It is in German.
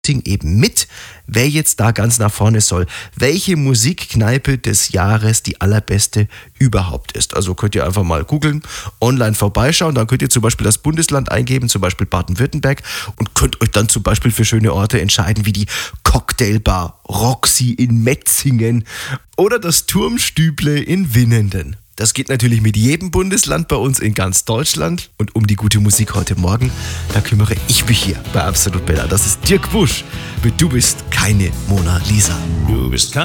eben mit, wer jetzt da ganz nach vorne soll. Welche Musikkneipe des Jahres die allerbeste überhaupt ist. Also könnt ihr einfach mal googeln, online vorbeischauen, dann könnt ihr zum Beispiel das Bundesland eingeben, zum Beispiel Baden-Württemberg und könnt euch dann zum Beispiel für schöne Orte entscheiden, wie die Cocktailbar Roxy in Metzingen oder das Turmstüble in Winnenden. Das geht natürlich mit jedem Bundesland bei uns in ganz Deutschland. Und um die gute Musik heute Morgen, da kümmere ich mich hier bei Absolut Bella. Das ist Dirk Busch mit Du bist keine Mona Lisa. Du bist